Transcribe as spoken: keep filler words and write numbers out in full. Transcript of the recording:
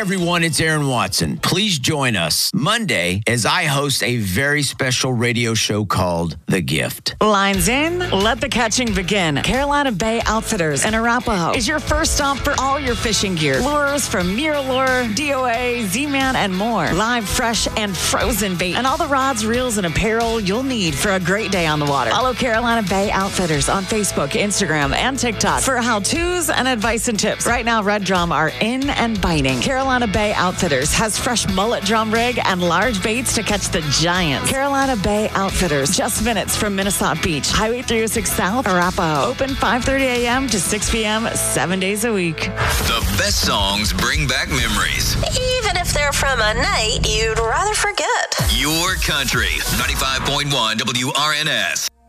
everyone, it's Aaron Watson. Please join us Monday as I host a very special radio show called The Gift. Lines in, let the catching begin. Carolina Bay Outfitters in Arapahoe is your first stop for all your fishing gear. Lures from Miralure, D O A, Z-Man, and more. Live, fresh, and frozen bait. And all the rods, reels, and apparel you'll need for a great day on the water. Follow Carolina Bay Outfitters on Facebook, Instagram, and TikTok for how-tos and advice and tips. Right now, red drum are in and biting. Carolina Bay Outfitters has fresh mullet drum rig and large baits to catch the giants. Carolina Bay Outfitters, just minutes from Minnesota Beach. Highway three oh six South, Arapahoe. Open five thirty a.m. to six p.m. seven days a week. The best songs bring back memories. Even if they're from a night you'd rather forget. Your country, ninety-five point one W R N S.